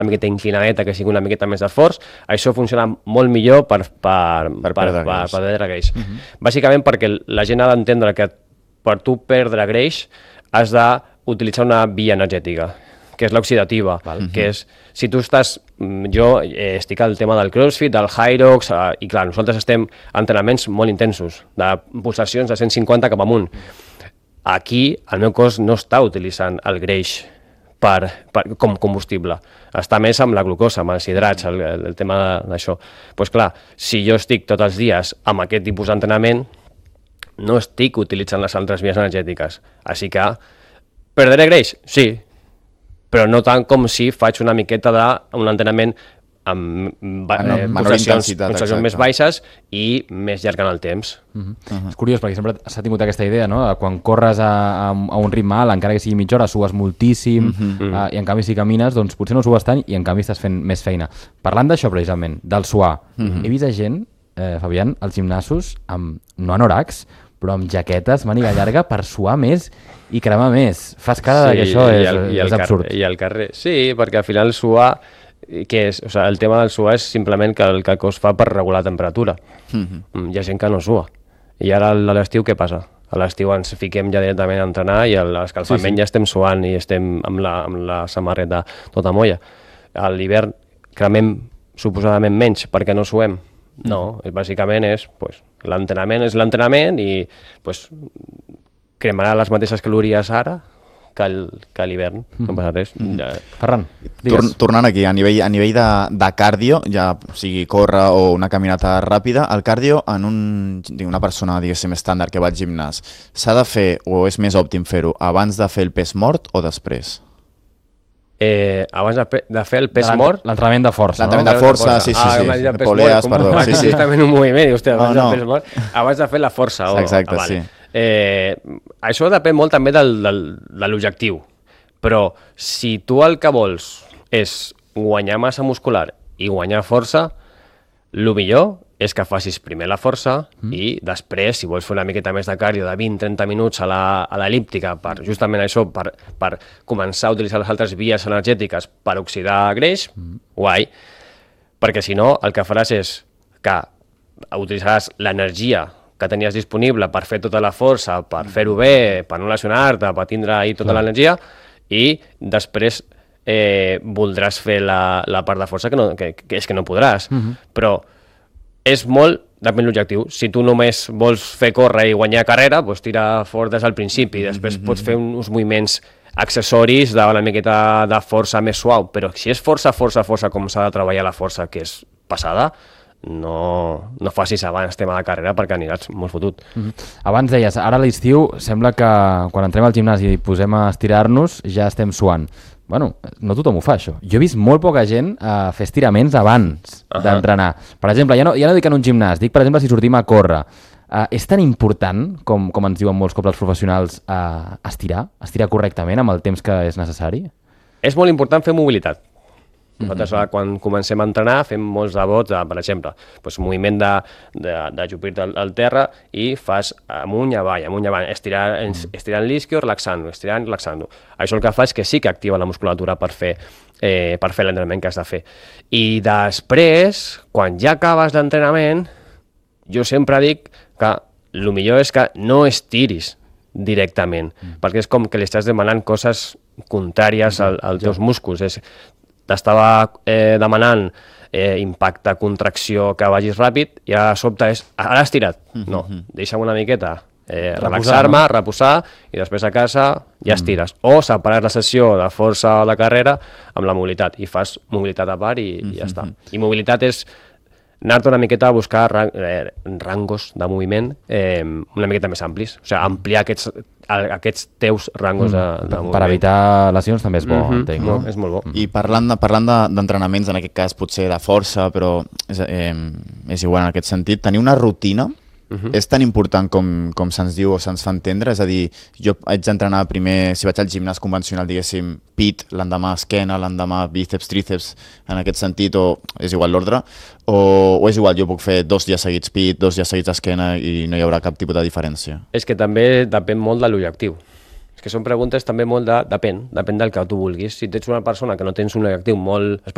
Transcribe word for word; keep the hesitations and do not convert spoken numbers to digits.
una miqueta inclinadeta, que sigui una miqueta més d'esforç, això funciona molt millor per, per, per, per, per, per perdre greix. Uh-huh. Bàsicament perquè la gent ha d'entendre que per tu perdre greix has d'utilitzar una via energètica, que és l'oxidativa, que és, si tu estàs, jo eh, estic al tema del CrossFit, del Hyrox, eh, i clar, nosaltres estem en entrenaments molt intensos, de pulsacions de cent cinquanta cap amunt. Aquí el meu cos no està utilitzant el greix per, per, com combustible, està més amb la glucosa, amb els hidrats, el, el, el tema d'això. Doncs pues clar, si jo estic tots els dies amb aquest tipus d'entrenament, no estic utilitzant les altres vies energètiques. Així que, perdré greix? Sí, però no tant com si faig una miqueta d'un entrenament amb eh, pulsacions més baixes i més llarg en el temps. Uh -huh. Uh -huh. És curiós, perquè sempre s'ha tingut aquesta idea, no? Quan corres a, a, a un ritme alt, encara que sigui mitja hora, sues moltíssim, uh -huh. uh, i en canvi si camines, doncs potser no sues tant i en canvi estàs fent més feina. Parlant d'això precisament, del suar, uh -huh. he vist a gent, eh, Fabián, als gimnasos, amb, no anoracs, però amb jaquetes, màniga llarga, per suar més i cremar més. Fas cara sí, que això és, el, és absurd. I al carrer, sí, perquè al final suar, que és, o sigui, el tema del suar és simplement que el, que el cos fa per regular la temperatura. Mm-hmm. Hi ha gent que no sua. I ara a l'estiu què passa? A l'estiu ens fiquem ja directament a entrenar i a l'escalfament sí, sí. ja estem suant i estem amb la, amb la samarreta tota molla. A l'hivern cremem suposadament menys perquè no suem. No, bàsicament és pues, l'entrenament és l'entrenament i pues, cremarà les mateixes calories ara que, el, que a l'hivern, mm. no passa res. Mm. Ja. Ferran, Torn, tornant aquí, a nivell, a nivell de, de cardio, ja sigui córrer o una caminata ràpida, el cardio en un, una persona, diguéssim, estàndard que va al gimnàs, s'ha de fer, o és més òptim fer-ho, abans de fer el pes mort o després? Eh, abans de, de fer el pes de mort... L'entrenament de força, L'entrenament no? de força, sí, sí, sí. Ah, Poleas, perdó. Sí, sí. Justament un moviment, i, hòstia, abans, no, no. De pes mort, abans de fer la força. Oh, exacte, ah, vale. sí. Eh, això depèn molt també del, del, de l'objectiu, però si tu el que vols és guanyar massa muscular i guanyar força, el millor és que facis primer la força mm. i després, si vols fer una miqueta més de cardio de vint a trenta minuts a l'elíptica, per justament això, per, per començar a utilitzar les altres vies energètiques per oxidar greix, mm. guai, perquè si no el que faràs és que utilitzaràs l'energia que tenies disponible per fer tota la força, per fer-ho bé, per no lesionar-te, per tindre ahí tota l'energia, i després eh, voldràs fer la, la part de força que, no, que, que és que no podràs. Mm-hmm. Però és molt, depèn l'objectiu. Si tu només vols fer córrer i guanyar carrera, doncs tira fort des del principi, i després mm-hmm. pots fer uns moviments accessoris d'una miqueta de força més suau, però si és força, força, força, com s'ha de treballar la força, que és passada, no, no facis abans tema de carrera perquè aniràs molt fotut. Mm-hmm. Abans deies, ara a l'estiu sembla que quan entrem al gimnàs i posem a estirar-nos ja estem suant. Bueno, no tothom ho fa, això. Jo he vist molt poca gent uh, fer estiraments abans uh -huh. d'entrenar. Per exemple, ja no, ja no dic en un gimnàs, dic, per exemple, si sortim a córrer. Uh, és tan important, com, com ens diuen molts cops els professionals, uh, estirar? Estirar correctament amb el temps que és necessari? És molt important fer mobilitat. Nosaltres, mm-hmm. quan comencem a entrenar, fem molts de bots, de, per exemple, doncs, moviment de, de, de jupir-te al, al terra i fas amunt i avall, amunt i avall, estirant, mm. estirant l'isquio, relaxant-lo, estirant, relaxant-lo. Això el que fa és que sí que activa la musculatura per fer, eh, per fer l'entrenament que has de fer. I després, quan ja acabes l'entrenament, jo sempre dic que el millor és que no estiris directament, mm. perquè és com que li estàs demanant coses contràries mm. al, als teus músculs. És, t'estava eh, demanant eh, impacte, contracció, que vagis ràpid, i ara de sobte és, ara has tirat. No, deixa'm una miqueta, eh, relaxar-me, no? reposar, i després a casa ja estires. Mm. O separar la sessió de força o de carrera amb la mobilitat, i fas mobilitat a part i, mm-hmm. i ja està. I mobilitat és anar-te una miqueta a buscar rang, eh, rangos de moviment eh, una miqueta més amplis, o sigui, ampliar aquests, aquests teus rangos de, de moviment. Per evitar lesions també és bo, mm-hmm. entenc, no? no? És molt bo. I parlant de, parlant d'entrenaments, en aquest cas potser de força, però és, eh, és igual en aquest sentit, tenir una rutina Uh-huh. és tan important com, com se'ns diu o se'ns fa entendre? És a dir, jo haig d'entrenar primer, si vaig al gimnàs convencional, diguéssim, pit, l'endemà esquena, l'endemà bíceps, tríceps, en aquest sentit, o és igual l'ordre, o, o és igual, jo puc fer dos dies seguits pit, dos dies seguits esquena i no hi haurà cap tipus de diferència? És que també depèn molt de l'objectiu. És que són preguntes també molt de... Depèn, depèn del que tu vulguis. Si ets una persona que no tens un objectiu molt